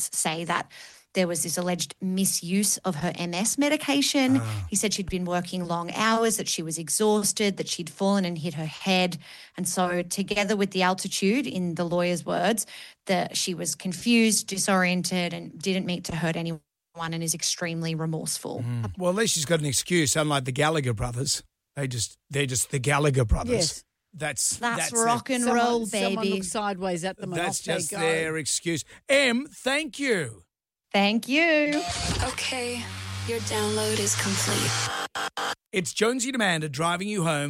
say that there was this alleged misuse of her MS medication. He said she'd been working long hours, that she was exhausted, that she'd fallen and hit her head. And so together with the altitude, in the lawyer's words, that she was confused, disoriented, and didn't mean to hurt anyone and is extremely remorseful. Well, at least she's got an excuse, unlike the Gallagher brothers. They're just the Gallagher brothers. Yes. That's rock and roll, baby. Someone looks sideways at them and That's off they just go. their excuse. Em, thank you. Thank you. Okay, your download is complete. It's Jonesy and Amanda driving you home.